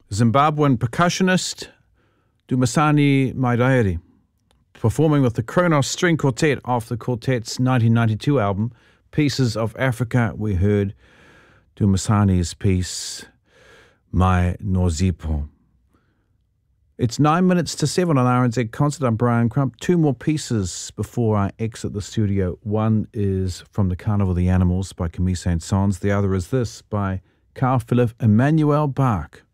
Zimbabwean percussionist Dumisani Mairairi, performing with the Kronos String Quartet off the quartet's 1992 album, Pieces of Africa. We heard Dumisani's piece, My Nozipo. It's 9 minutes to 7 on RNZ Concert. I'm Brian Crump. Two more pieces before I exit the studio. One is from the Carnival of the Animals by Camille Saint-Saëns. The other is this by Carl Philipp Emanuel Bach.